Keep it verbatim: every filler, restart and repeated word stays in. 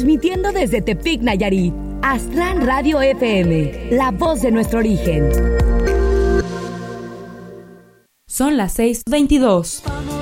Transmitiendo desde Tepic, Nayarit. Aztlán Radio F M, la voz de nuestro origen. Son las seis veintidós.